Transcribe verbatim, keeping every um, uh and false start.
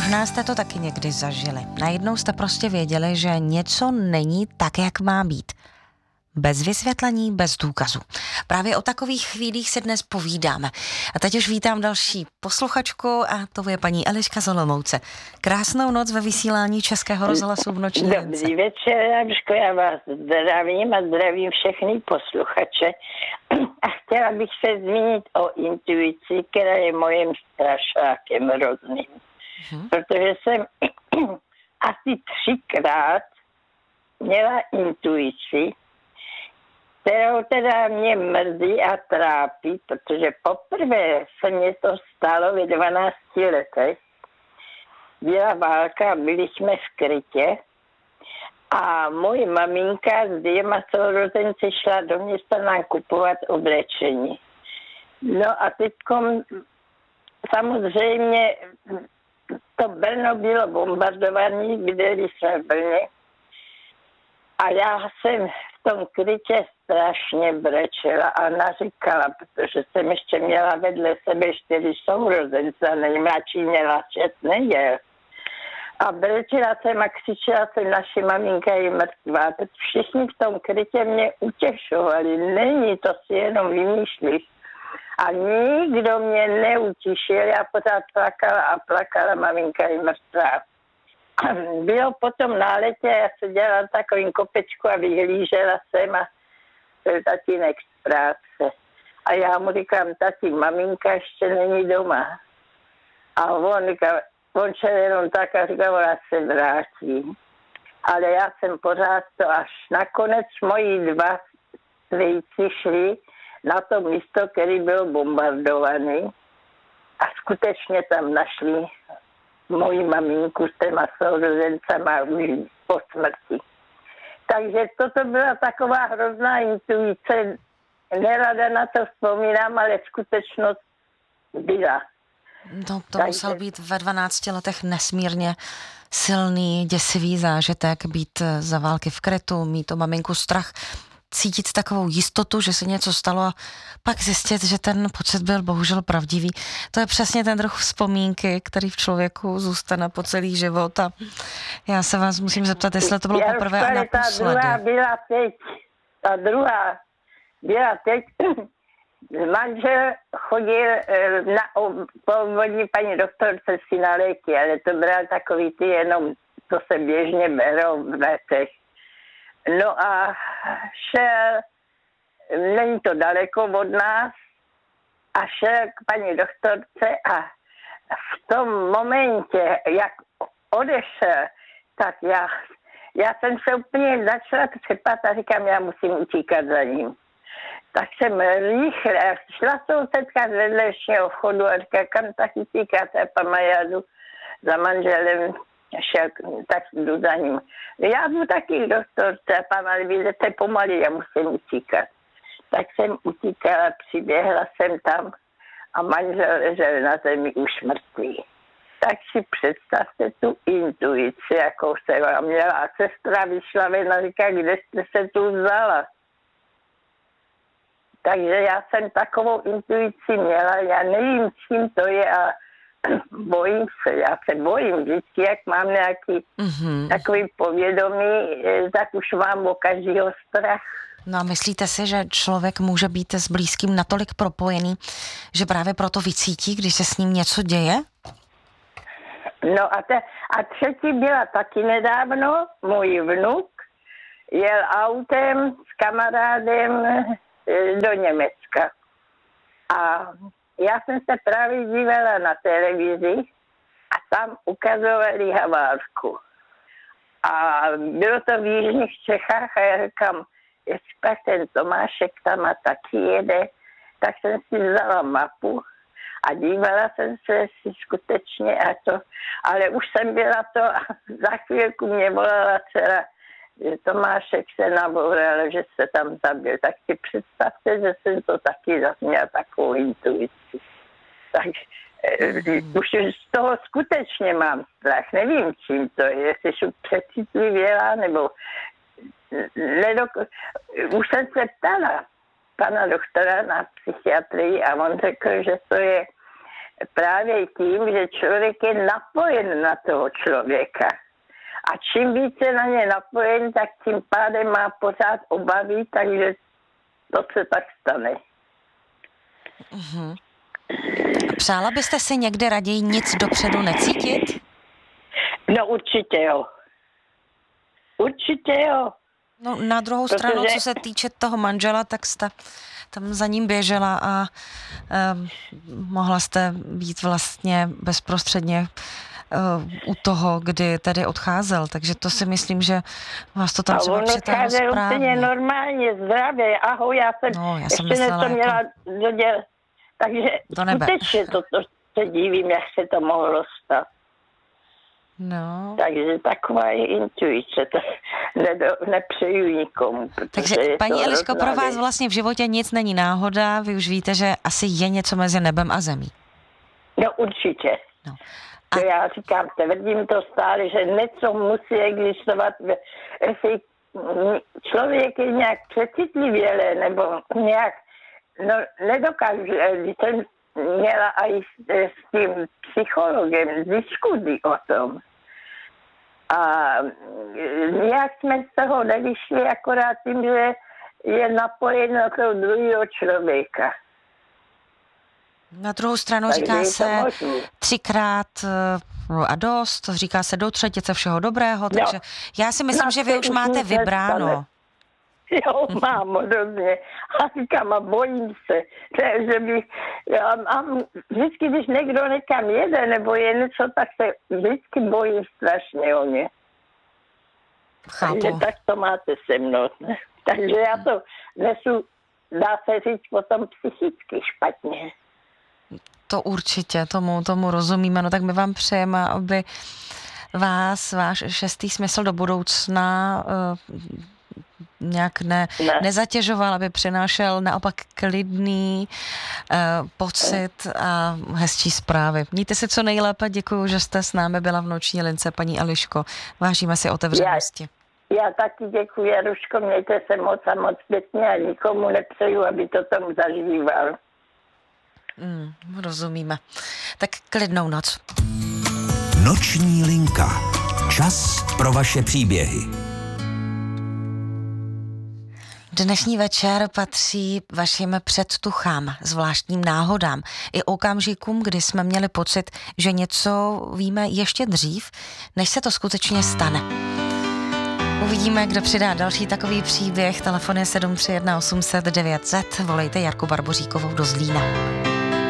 Možná jste to taky někdy zažili. Najednou jste prostě věděli, že něco není tak, jak má být. Bez vysvětlení, bez důkazu. Právě o takových chvílích si dnes povídáme. A teď už vítám další posluchačku a to je paní Eliška z Olomouce. Krásnou noc ve vysílání Českého rozhlasu v noční Dobrý Dobrý večer, Eliško, já vás zdravím a zdravím všechny posluchače. A chtěla bych se zmínit o intuici, která je mojím strašákem hrozným. Hmm. Protože jsem asi třikrát měla intuici, kterou teda mě mrzí a trápí, protože poprvé se mě to stalo ve dvanácti letech. Byla válka, byli jsme v krytě a moje maminka s dvěma sourozenci šla do města nám kupovat oblečení. No a teďkom samozřejmě to Brno bylo bombardované, bydleli jsme v Brně a já jsem v tom krytě strašně brečela a naříkala, protože jsem ještě měla vedle sebe čtyři sourozence, nejmladší měla šest neděl. A brečela jsem a křičela jsem, naši maminka je mrtvá. Teď všichni v tom krytě mě utěšovali. Není, to si jenom vymýšlíš. A nikdo mě neutišil, já pořád plakala a plakala, maminka je mrtvá. Bylo potom na letě, já se dělala takovým kopečku a vyhlížela jsem a byl tatínek z práce. A já mu říkám, tati, maminka ještě není doma. A on říká, on šel jenom tak a říkal, ona se vrátí. Ale já jsem pořád to, až nakonec moji dva strýci šli na to místo, který byl bombardovaný. A skutečně tam našli moji maminku s těma sourozencama už po smrti. Takže toto byla taková hrozná intuice. Nerada na to vzpomínám, ale skutečnost byla. No, to Takže... musel být ve dvanácti letech nesmírně silný, děsivý zážitek, být za války v krytu, mít o maminku strach, cítit takovou jistotu, že se něco stalo a pak zjistit, že ten pocit byl bohužel pravdivý. To je přesně ten druh vzpomínky, který v člověku zůstane po celý život a já se vás musím zeptat, jestli to bylo já poprvé a naposledy. Ta druhá byla teď, ta druhá byla teď, manžel chodil na povodní paní doktorce si na léky, ale to bral takový ty jenom, to se běžně berou v letech. No a šel, není to daleko od nás, a šel k paní doktorce a v tom momentě, jak odešel, tak já, já jsem se úplně začala třepat a říkám, já musím utíkat za ním. Tak jsem rychle šla sousedka z vedlejšího vchodu a říká, kam taky utíkáte, pana, já jdu za manželem, šel, tak jdu za ním. Já jdu taky k doktorce, pana, vy jdete pomalý, já musím utíkat. Tak jsem utíkala, přiběhla jsem tam a manžel ležel na zemi už mrtvý. Tak si představte tu intuici, jakou jsem měla. A sestra vyšla ven a říká, kde jste se tu vzala? Takže já jsem takovou intuici měla, já nevím, čím to je a bojím se, já se bojím vždycky, jak mám nějaký mm-hmm. takový povědomí, tak už mám o každýho strach. No a myslíte si, že člověk může být s blízkým natolik propojený, že právě proto vycítí, když se s ním něco děje? No a, te, a třetí byla taky nedávno, můj vnuk jel autem s kamarádem do Německa. A já jsem se právě dívala na televizi a tam ukazovali Haválku. A bylo to v jižních Čechách a já říkám, jestli pak ten Tomášek tam a taky jede, tak jsem si vzala mapu a dívala jsem se si skutečně a to, ale už jsem byla to a za chvílku mě volala dcera, že Tomášek se naboural, že se tam zabil. Tak si představte, že jsem to taky zase měla takovou intuici. Tak mm. už z toho skutečně mám strach. Nevím, čím to je, jestli jsem přecitlivěla, nebo nedok... už jsem se ptala pana doktora na psychiatrii a on řekl, že to je právě tím, že člověk je napojen na toho člověka. A čím více na ně napojen, tak tím pádem má pořád obavy, takže to se tak stane. Mm-hmm. Přála byste si někdy raději nic dopředu necítit? No určitě jo. Určitě jo. No na druhou Protože... stranu, co se týče toho manžela, tak jste tam za ním běžela a um, mohla jste být vlastně bezprostředně uh, u toho, kdy tedy odcházel, takže to si myslím, že vás to tam třeba přitáhlo správně. A on odcházel úplně normálně, zdravě, ahoj, já jsem, no, já ještě jsem myslela, něco měla jako... doděl, takže do nebe. skutečně to, to se divím, jak se to mohlo stát. No. Takže taková je intuice, to nedo, nepřeju nikomu. Takže paní Eliško, pro vás vlastně v životě nic není náhoda, vy už víte, že asi je něco mezi nebem a zemí. No určitě. No. A... To já říkám, tvrdím to stále, že něco musí existovat. Jestli člověk je nějak přecitlivělé, nebo nějak, no nedokážu, když jsem měla i s, s tím psychologem diskuzi o tom. A nějak jsme z toho nevyšli akorát tím, že je napojen na toho druhého člověka. Na druhou stranu tak říká se třikrát a dost, říká se do třetice všeho dobrého, takže no, já si myslím, že vy už máte vybráno. Jo, mám hodně. A říkám, a bojím se, že, že bych, já, a vždycky, když někdo někam jede, nebo je něco, tak se vždycky bojím strašně o ně. Chápu. Takže tak to máte se mnou. Takže já to nesu, dá se říct, potom psychicky špatně. To určitě, tomu, tomu rozumíme. No tak my vám přejeme, aby vás, váš šestý smysl do budoucna uh, nějak ne, ne. nezatěžoval, aby přinášel naopak klidný uh, pocit a hezčí zprávy. Mějte se co nejlépe, děkuju, že jste s námi byla v noční lince, paní Eliško. Vážíme si otevřenosti. Já, já taky děkuji, Jaruško, mějte se moc a moc pěkně a nikomu nepřeju, aby to tam zažíval. Mm, rozumíme. Tak klidnou noc. Noční linka. Čas pro vaše příběhy. Dnešní večer patří vašim předtuchám, zvláštním náhodám i okamžikům, kdy jsme měli pocit, že něco víme ještě dřív, než se to skutečně stane. Uvidíme, kdo přidá další takový příběh. Telefon je sedm tři jedna osm set devět set. Volejte Jarku Barboříkovou do Zlína.